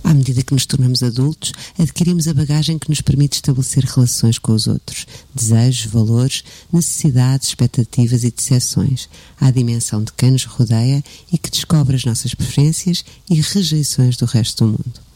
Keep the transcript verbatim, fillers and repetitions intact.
À medida que nos tornamos adultos, adquirimos a bagagem que nos permite estabelecer relações com os outros, desejos, valores, necessidades, expectativas e decepções. Há a dimensão de quem nos rodeia e que descobre as nossas preferências e rejeições do resto do mundo.